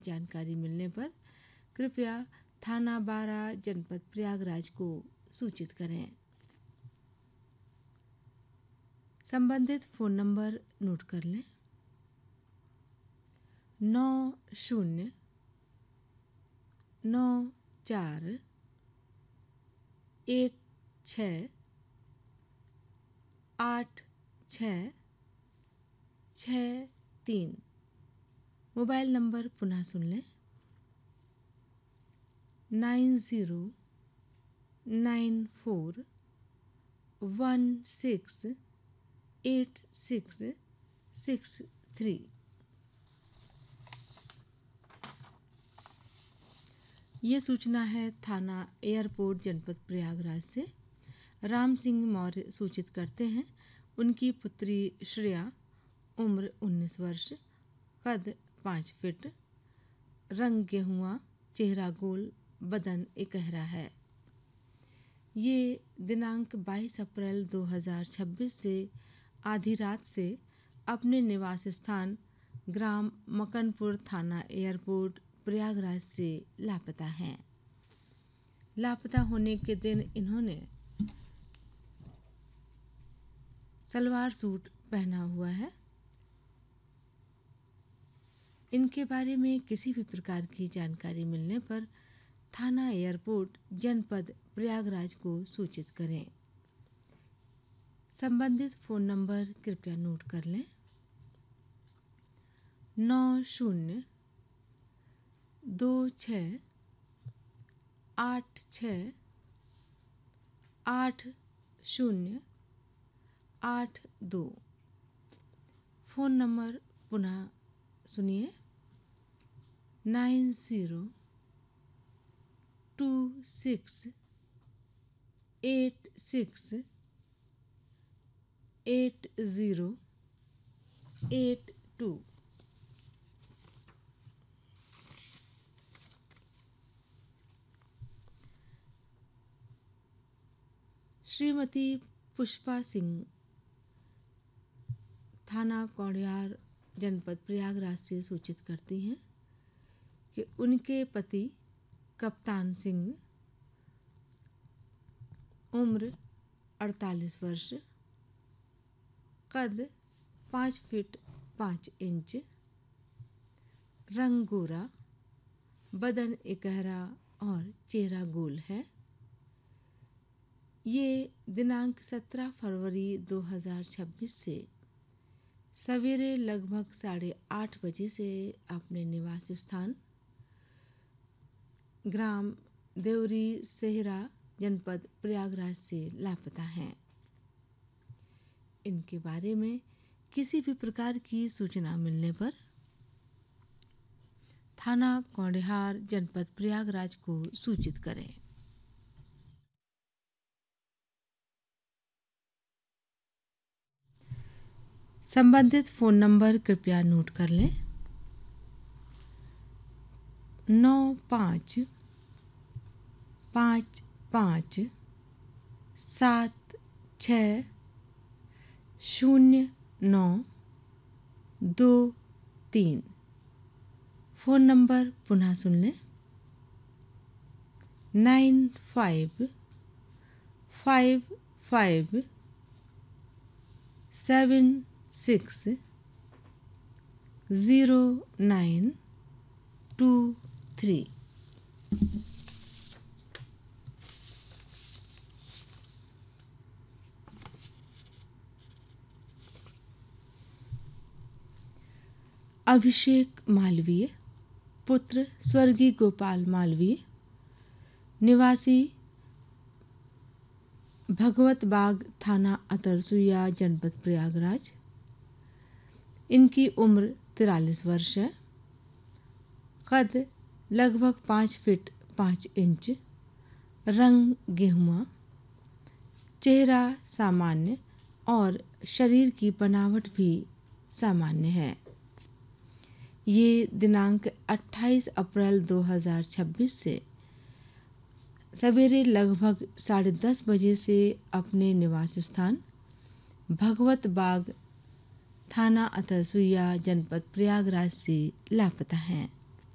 जानकारी मिलने पर कृपया थाना 12 जनपद प्रयागराज को सूचित करें। संबंधित फ़ोन नंबर नोट कर लें। 90 94 16 86 63। मोबाइल नंबर पुनः सुन लें। 90 94 16 86 63। ये सूचना है थाना एयरपोर्ट जनपद प्रयागराज से। राम सिंह मौर्य सूचित करते हैं उनकी पुत्री श्रेया, उम्र 19 वर्ष, कद 5 फीट, रंग गेहुआ, चेहरा गोल, बदन एकहरा है। ये दिनांक 22 अप्रैल 2026 से आधी रात से अपने निवास स्थान ग्राम मकनपुर थाना एयरपोर्ट प्रयागराज से लापता हैं। लापता होने के दिन इन्होंने सलवार सूट पहना हुआ है। इनके बारे में किसी भी प्रकार की जानकारी मिलने पर थाना एयरपोर्ट जनपद प्रयागराज को सूचित करें। संबंधित फ़ोन नंबर कृपया नोट कर लें। 90 26 86 8082। फ़ोन नंबर पुनः सुनिए। 90 26 86 8082। श्रीमती पुष्पा सिंह थाना कौड़ियार जनपद प्रयागराज से सूचित करती हैं कि उनके पति कप्तान सिंह, उम्र 48 वर्ष, कद 5 फीट 5 इंच, रंग गोरा, बदन एकहरा और चेहरा गोल है। ये दिनांक 17 फरवरी 2026 से सवेरे लगभग 8:30 बजे से अपने निवास स्थान ग्राम देवरी सेहरा जनपद प्रयागराज से लापता हैं। इनके बारे में किसी भी प्रकार की सूचना मिलने पर थाना कौड़ियार जनपद प्रयागराज को सूचित करें। संबंधित फ़ोन नंबर कृपया नोट कर लें। 95 55 76 09 23। फ़ोन नंबर पुनः सुन लें। 95 55 76 09 23। अभिषेक मालवीय, पुत्र स्वर्गीय गोपाल मालवीय, निवासी भगवत बाग थाना अतरसुइया जनपद प्रयागराज। इनकी उम्र 43 वर्ष है। कद लगभग 5 फीट 5 इंच, रंग गेहुआ, चेहरा सामान्य और शरीर की बनावट भी सामान्य है। ये दिनांक 28 अप्रैल 2026 से सवेरे लगभग 10:30 बजे से अपने निवास स्थान भगवत बाग थाना अतरसुइया जनपद प्रयागराज से लापता हैं।